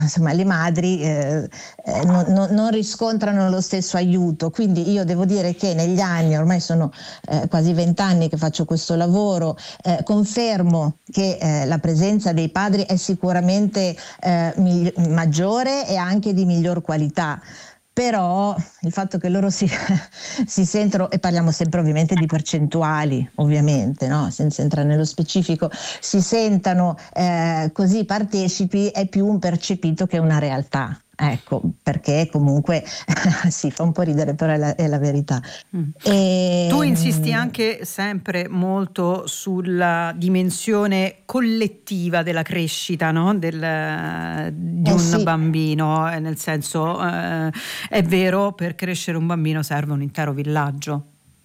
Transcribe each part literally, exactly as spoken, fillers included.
insomma le madri eh, eh, non, non, non riscontrano lo stesso aiuto. Quindi io devo dire che negli anni, ormai sono eh, quasi vent'anni che faccio questo lavoro, eh, confermo che eh, la presenza dei padri è sicuramente eh, migli- maggiore e anche di miglior qualità. Però il fatto che loro si, si sentono, e parliamo sempre ovviamente di percentuali, ovviamente, no? Senza entrare nello specifico, si sentano eh, così partecipi è più un percepito che una realtà. Ecco, perché comunque si fa un po' ridere, però è la, è la verità. Mm. E, tu insisti anche sempre molto sulla dimensione collettiva della crescita, no? Del, di eh un sì. bambino, nel senso eh, è vero, per crescere un bambino serve un intero villaggio.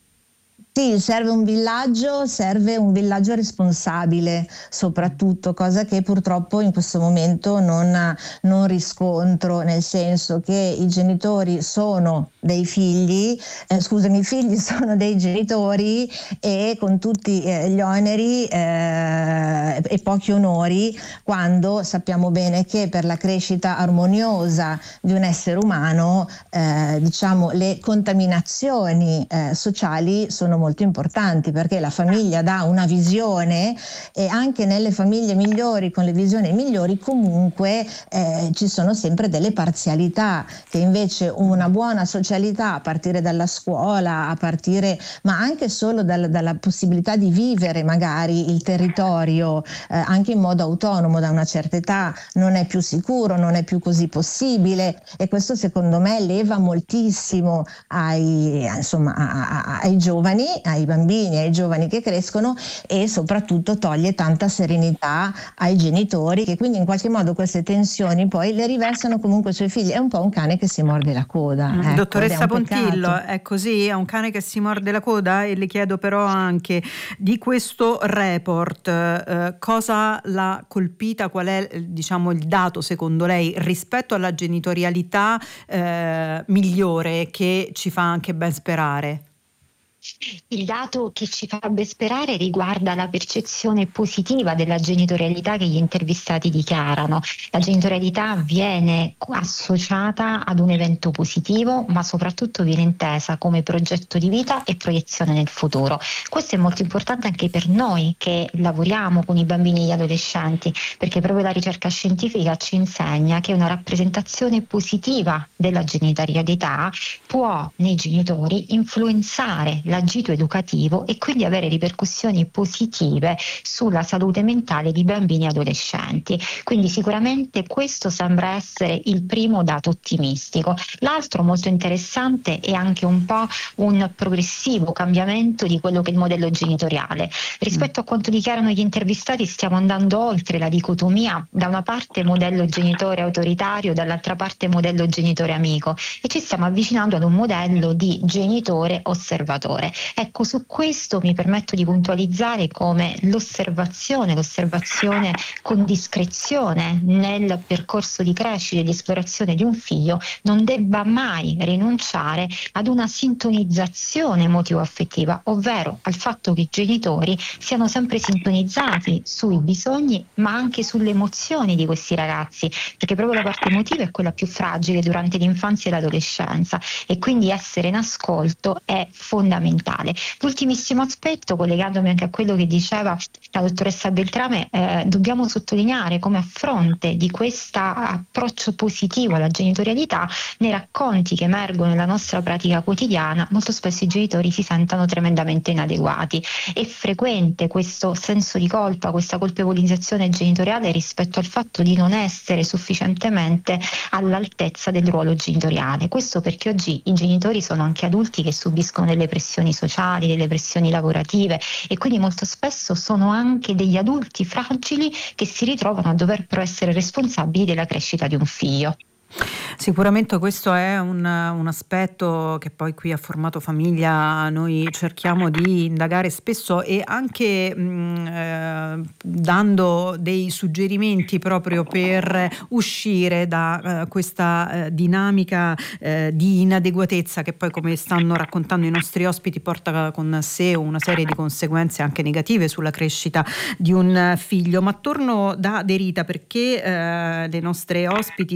Sì, serve un villaggio, serve un villaggio responsabile soprattutto, cosa che purtroppo in questo momento non, non riscontro, nel senso che i genitori sono dei figli, eh, scusami, i figli sono dei genitori e con tutti eh, gli oneri eh, e pochi onori, quando sappiamo bene che per la crescita armoniosa di un essere umano eh, diciamo le contaminazioni eh, sociali sono molto molto importanti, perché la famiglia dà una visione e anche nelle famiglie migliori, con le visioni migliori, comunque eh, ci sono sempre delle parzialità che invece una buona socialità, a partire dalla scuola, a partire ma anche solo dal, dalla possibilità di vivere magari il territorio eh, anche in modo autonomo da una certa età, non è più sicuro, non è più così possibile, e questo secondo me leva moltissimo ai, insomma, a, a, ai giovani, ai bambini, ai giovani che crescono, e soprattutto toglie tanta serenità ai genitori, che quindi in qualche modo queste tensioni poi le riversano comunque sui figli. È un po' un cane che si morde la coda. Mm, ecco, dottoressa è Pontillo, peccato. è così? È un cane che si morde la coda? E le chiedo però anche di questo report, eh, cosa l'ha colpita, qual è diciamo il dato secondo lei rispetto alla genitorialità eh, migliore, che ci fa anche ben sperare? Il dato che ci fa ben sperare riguarda la percezione positiva della genitorialità che gli intervistati dichiarano. La genitorialità viene associata ad un evento positivo, ma soprattutto viene intesa come progetto di vita e proiezione nel futuro. Questo è molto importante anche per noi che lavoriamo con i bambini e gli adolescenti, perché proprio la ricerca scientifica ci insegna che una rappresentazione positiva della genitorialità può nei genitori influenzare la l'agito educativo e quindi avere ripercussioni positive sulla salute mentale di bambini e adolescenti. Quindi sicuramente questo sembra essere il primo dato ottimistico. L'altro molto interessante è anche un po' un progressivo cambiamento di quello che è il modello genitoriale. Rispetto a quanto dichiarano gli intervistati, stiamo andando oltre la dicotomia, da una parte modello genitore autoritario, dall'altra parte modello genitore amico, e ci stiamo avvicinando ad un modello di genitore osservatore. Ecco, su questo mi permetto di puntualizzare come l'osservazione, l'osservazione con discrezione nel percorso di crescita e di esplorazione di un figlio non debba mai rinunciare ad una sintonizzazione emotivo-affettiva, ovvero al fatto che i genitori siano sempre sintonizzati sui bisogni ma anche sulle emozioni di questi ragazzi, perché proprio la parte emotiva è quella più fragile durante l'infanzia e l'adolescenza, e quindi essere in ascolto è fondamentale. L'ultimissimo aspetto, collegandomi anche a quello che diceva la dottoressa Beltrame, eh, dobbiamo sottolineare come, a fronte di questo approccio positivo alla genitorialità, nei racconti che emergono nella nostra pratica quotidiana, molto spesso i genitori si sentono tremendamente inadeguati. È frequente questo senso di colpa, questa colpevolizzazione genitoriale rispetto al fatto di non essere sufficientemente all'altezza del ruolo genitoriale. Questo perché oggi i genitori sono anche adulti che subiscono delle pressioni sociali, delle pressioni lavorative, e quindi molto spesso sono anche degli adulti fragili che si ritrovano a dover però essere responsabili della crescita di un figlio. Sì. Sicuramente questo è un, un aspetto che poi qui a Formato Famiglia noi cerchiamo di indagare spesso, e anche mh, eh, dando dei suggerimenti proprio per uscire da eh, questa eh, dinamica eh, di inadeguatezza che poi, come stanno raccontando i nostri ospiti, porta con sé una serie di conseguenze anche negative sulla crescita di un figlio. Ma torno da Derita, perché eh, le nostre ospiti